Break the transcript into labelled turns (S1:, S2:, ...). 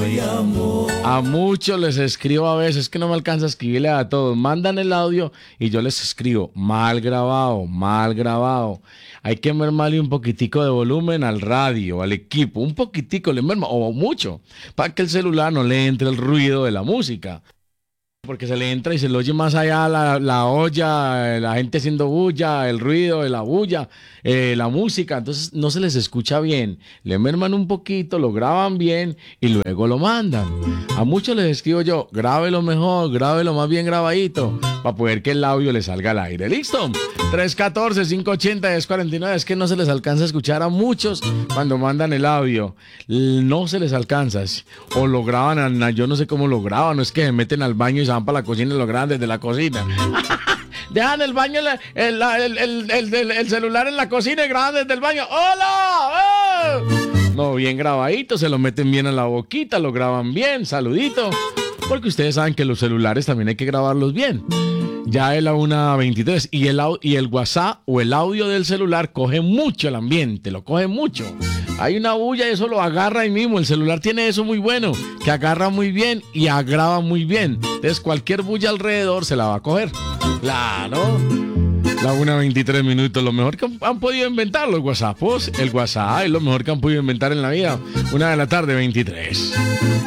S1: hay amor.
S2: A muchos les escribo a veces, que no me alcanza a escribirle a todos. Mandan el audio y yo les escribo, mal grabado, mal grabado. Hay que mermarle un poquitico de volumen al radio, al equipo. Un poquitico le merma, o mucho, para que el celular no le entre el ruido de la música. Porque se le entra y se le oye más allá la olla, la gente haciendo bulla, el ruido de la bulla, la música. Entonces no se les escucha bien. Le merman un poquito, lo graban bien y luego lo mandan. A muchos les escribo yo, grábelo mejor, grábelo más bien grabadito, para poder que el audio le salga al aire. ¿Listo? 314-580-1049. Es que no se les alcanza a escuchar a muchos cuando mandan el audio. No se les alcanza. O lo graban, yo no sé cómo lo graban. No es que se meten al baño y se van para la cocina y lo graban desde la cocina. Dejan el baño, el celular en la cocina y graban desde el baño. ¡Hola! No, bien grabadito, se lo meten bien a la boquita, lo graban bien, saludito. Porque ustedes saben que los celulares también hay que grabarlos bien. Ya es la 1:23 y el WhatsApp o el audio del celular coge mucho el ambiente, lo coge mucho. Hay una bulla y eso lo agarra ahí mismo. El celular tiene eso muy bueno, que agarra muy bien y agrava muy bien. Entonces cualquier bulla alrededor se la va a coger. Claro. La 1:23, lo mejor que han podido inventar los WhatsAppos. El WhatsApp es lo mejor que han podido inventar en la vida. 1:23.